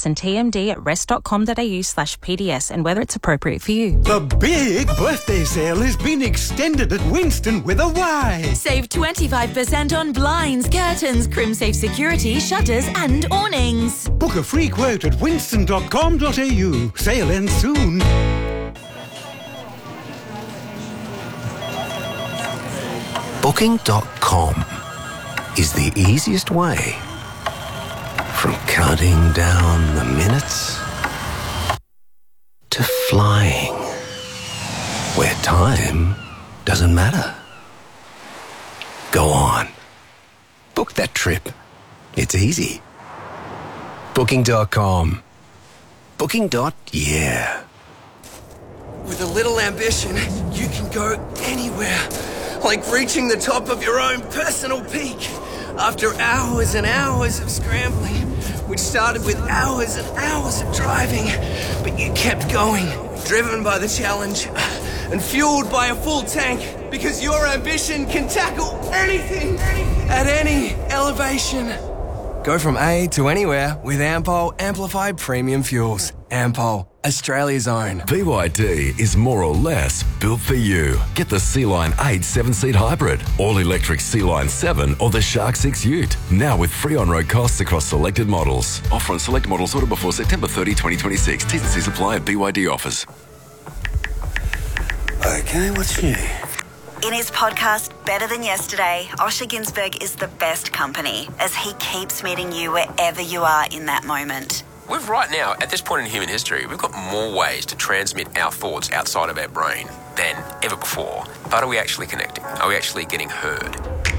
and TMD at rest.com.au/PDS and whether it's appropriate for you. The big birthday sale has been extended at Winston with a Y. Save 25% on blinds, curtains, CrimSafe security, shutters and awnings. Book a free quote at winston.com.au. Sale ends soon. Booking.com is the easiest way from counting down the minutes to flying, where time doesn't matter. Go on. Book that trip. It's easy. Booking.com. Booking.yeah. With a little ambition, you can go anywhere. Like reaching the top of your own personal peak. After hours and hours of scrambling, which started with hours and hours of driving, but you kept going, driven by the challenge and fueled by a full tank, because your ambition can tackle anything at any elevation. Go from A to anywhere with Ampol Amplified Premium Fuels. Ampol, Australia's own. BYD is more or less built for you. Get the Sea-Line 8 7-seat hybrid, all-electric Sea-Line 7 or the Shark 6 Ute. Now with free on-road costs across selected models. Offer on select models ordered before September 30, 2026. T's and C's apply at BYD offers. Okay, what's new? In his podcast, Better Than Yesterday, Osher Günsberg is the best company as he keeps meeting you wherever you are in that moment. We've right now, at this point in human history, we've got more ways to transmit our thoughts outside of our brain than ever before. But are we actually connecting? Are we actually getting heard?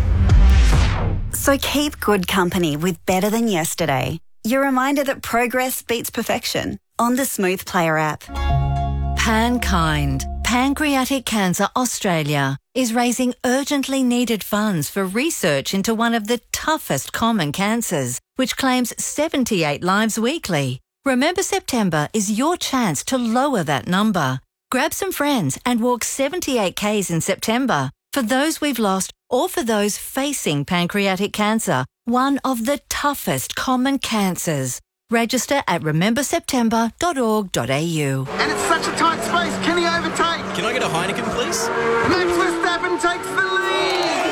So keep good company with Better Than Yesterday. Your reminder that progress beats perfection on the Smooth Player app. Pankind, Pancreatic Cancer Australia, is raising urgently needed funds for research into one of the toughest common cancers, which claims 78 lives weekly. Remember September is your chance to lower that number. Grab some friends and walk 78 Ks in September for those we've lost or for those facing pancreatic cancer, one of the toughest common cancers. Register at rememberseptember.org.au. And it's such a tight space. Can he overtake? Can I get a Heineken, please? Max Verstappen takes the lead.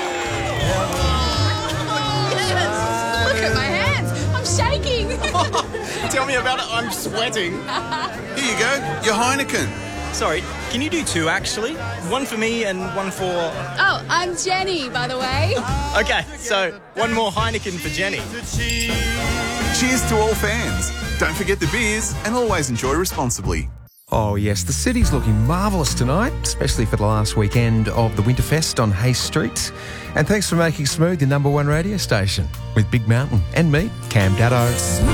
Yes! Look at my hands. I'm shaking. Tell me about it. I'm sweating. Here you go. Your Heineken. Sorry, can you do two, actually? One for me and one for... Oh, I'm Jenny, by the way. Okay, so one more Heineken for Jenny. Cheers to all fans. Don't forget the beers and always enjoy responsibly. Oh yes, the city's looking marvellous tonight, especially for the last weekend of the Winterfest on Hayes Street. And thanks for making Smooth your #1 radio station with Big Mountain and me, Cam Daddo.